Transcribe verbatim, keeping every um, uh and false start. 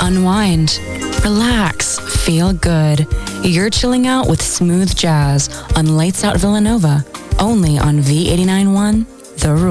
unwind, relax, feel good. You're chilling out with smooth jazz on Lights Out Villanova, only on V eighty-nine point one, The Roar.